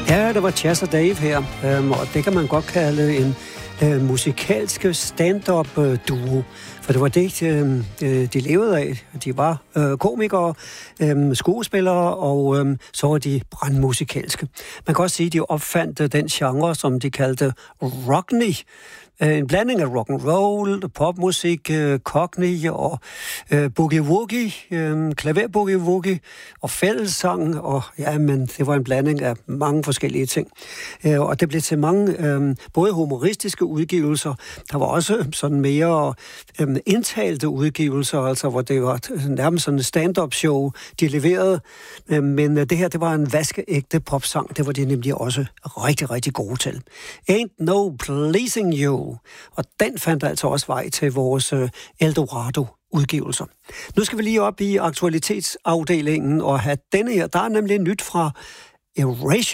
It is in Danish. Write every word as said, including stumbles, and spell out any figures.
Ja, det var Chas og Dave her, øhm, og det kan man godt kalde en øh, musikalsk stand-up-duo. For det var det, øh, de levede af. De var øh, komikere, øh, skuespillere, og øh, så var de brandmusikalske. Man kan også sige, at de opfandt øh, den genre, som de kaldte rockney. En blanding af rock and roll, popmusik, øh, cockney og øh, boogie-woogie, øh, klaver-boogie-woogie og fællessang, og ja, men det var en blanding af mange forskellige ting. Øh, og det blev til mange øh, både humoristiske udgivelser, der var også sådan mere øh, indtalte udgivelser, altså hvor det var nærmest sådan et stand-up show, de leverede. Øh, men øh, det her, det var en vaskeægte popsang, det var de nemlig også rigtig, rigtig gode til. Ain't No Pleasing You. Og den fandt altså også vej til vores uh, Eldorado-udgivelser. Nu skal vi lige op i aktualitetsafdelingen og have denne her. Der er nemlig nyt fra Erasure.